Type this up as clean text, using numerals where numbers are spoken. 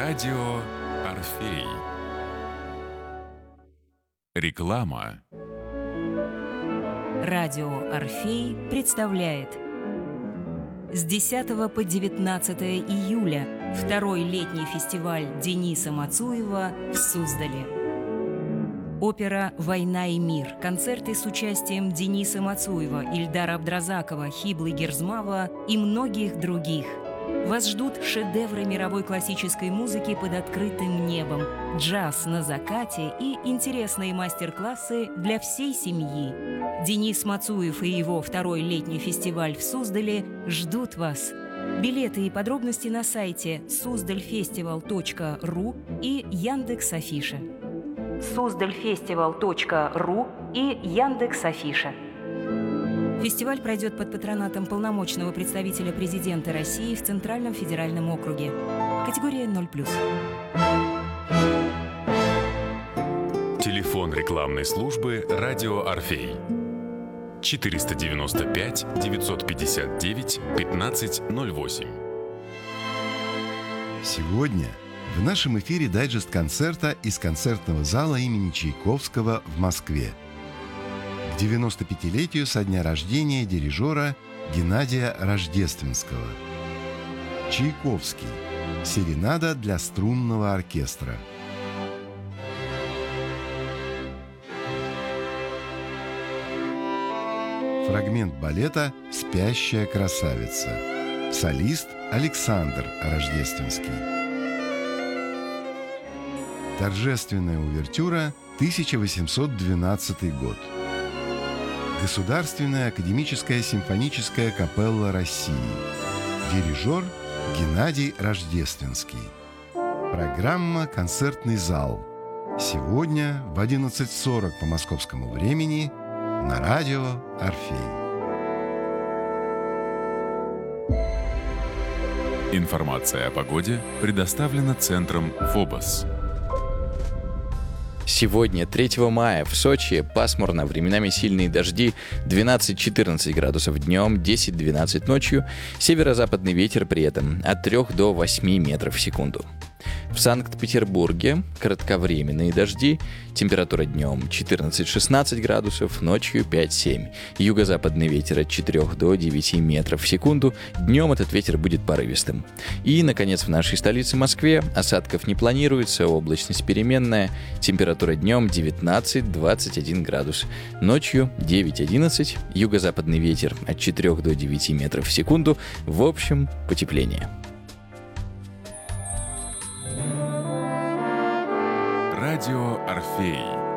Радио Орфей. Реклама. Радио Орфей представляет с 10 по 19 июля второй летний фестиваль Дениса Мацуева в Суздале. Опера «Война и мир», концерты с участием Дениса Мацуева, Ильдара Абдразакова, Хиблы Герзмава и многих других. Вас ждут шедевры мировой классической музыки под открытым небом, джаз на закате и интересные мастер-классы для всей семьи. Денис Мацуев и его второй летний фестиваль в Суздале ждут вас. Билеты и подробности на сайте suzdalfestival.ru и Яндекс.Афиша. suzdalfestival.ru и Яндекс.Афиша. Фестиваль пройдет под патронатом полномочного представителя президента России в Центральном федеральном округе. Категория 0+. Телефон рекламной службы «Радио Орфей». 495 959 1508. Сегодня в нашем эфире дайджест концерта из концертного зала имени Чайковского в Москве к 95-летию со дня рождения дирижера Геннадия Рождественского. Чайковский. Серенада для струнного оркестра. Фрагмент балета «Спящая красавица». Солист Александр Рождественский. Торжественная увертюра, 1812 год. Государственная академическая симфоническая капелла России. Дирижер Геннадий Рождественский. Программа «Концертный зал». Сегодня в 11:40 по московскому времени на радио Орфей. Информация о погоде предоставлена Центром ФОБОС. Сегодня, 3 мая, в Сочи пасмурно, временами сильные дожди, 12-14 градусов днем, 10-12 ночью, северо-западный ветер при этом от 3 до 8 метров в секунду. В Санкт-Петербурге кратковременные дожди, температура днем 14-16 градусов, ночью 5-7. Юго-западный ветер от 4 до 9 метров в секунду, днем этот ветер будет порывистым. И, наконец, в нашей столице Москве осадков не планируется, облачность переменная, температура днем 19-21 градус, ночью 9-11, юго-западный ветер от 4 до 9 метров в секунду, в общем, потепление. Радио Орфей.